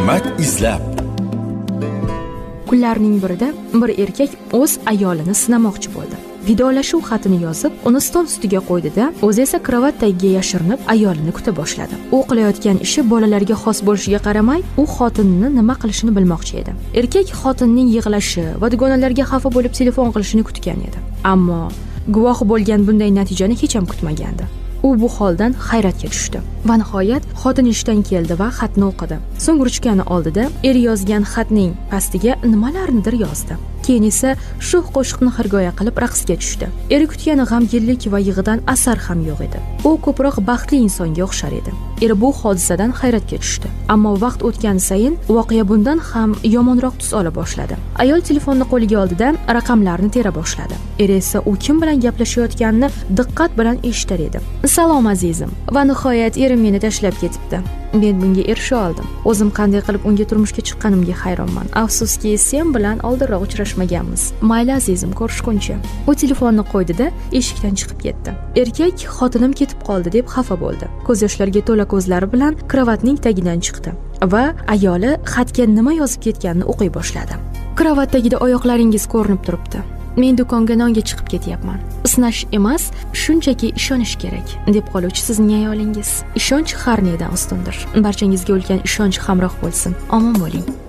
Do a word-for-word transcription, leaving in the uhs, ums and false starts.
hikmat izlab. Kunlarning birida bir erkak o'z ayolini sinamoqchi bo'ldi. Vidolashuv xatini yozib, uni stol ustiga qo'ydi-da, o'zi esa kravat tagiga yashirinib ayolini kuta boshladi. U qilayotgan ishi bolalarga xos bo'lishiga qaramay, u xotinini nima qilishini bilmoqchi edi. Erkak xotinning yig'lashi va dugonalarga xafa bo'lib telefon qilishini kutgan edi. Ammo guvohi bo'lgan bunday natijani hech ham kutmagandi. U bu holdan hayratga tushdi va nihoyat xotin ishdan keldi va xatni o'qidi. So'ng ruchkani oldida er yozgan xatning pastiga nimalarnidir yozdi. Keyin esa shu qo'shiqni xirgoya qilib raqsga tushdi. Eri kutgan g'amginlik va yig'idan asar ham yo'q edi. U ko'proq baxtli insonga o'xshar edi. Eri bu hodisadan hayratga tushdi. Ammo vaqt o'tgan sayin voqea bundan ham yomonroq tus ola boshladi. Ayol telefonni qo'liga oldida raqamlarni tera boshladi. Eri esa u kim bilan gaplashayotganini diqqat bilan eshitar edi. Salom azizim. Va nihoyat erim meni tashlab ketibdi. Men bunga erisha oldim. O'zim qanday qilib unga turmushga chiqqanimga hayronman. Afsuski, sen bilan oldinroq uchrashmaganmiz. Mayli azizim, ko'rishguncha. U telefonni qo'ydi-da, eshikdan chiqib ketdi. Erkak xotinim ketib qoldi deb xafa bo'ldi. Ko'z yoshlarga to'la ko'zlari bilan kravatning tagidan chiqdi va ayoli xatga nima yozib ketganini o'qiy boshladi. Kravat tagida oyoqlaringiz ko'rinib turibdi. Men do'konga nonga chiqib ketyapman. Isnash emas, shunchaki ishonish kerak, deb qoluvchi sizning ayolingiz. Ishonch har nedan ustundir. Barchangizga ulkan ishonch hamroh bo'lsin. Omon bo'ling.